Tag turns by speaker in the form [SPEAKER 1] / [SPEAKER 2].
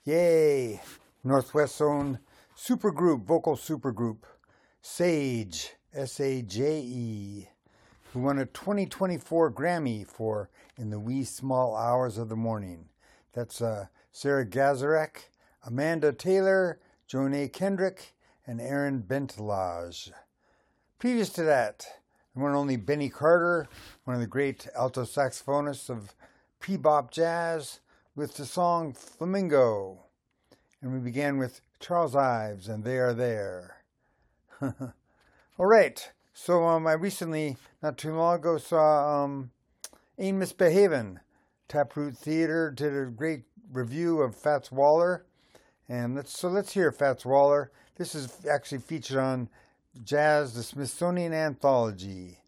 [SPEAKER 1] Yay! Northwest Zone supergroup, vocal supergroup, Sage, S-A-J-E, who won a 2024 Grammy for In the Wee Small Hours of the Morning. That's Sarah Gazarek, Amanda Taylor, Jonay Kendrick, and Aaron Bentelage. Previous to that, the one and only Benny Carter, one of the great alto saxophonists of bebop jazz, with the song Flamingo. And we began with Charles Ives and They Are There. All right, so I recently, not too long ago, saw Ain't Misbehavin'. Taproot Theater did a great review of Fats Waller. And let's hear Fats Waller. This is actually featured on Jazz, the Smithsonian Anthology.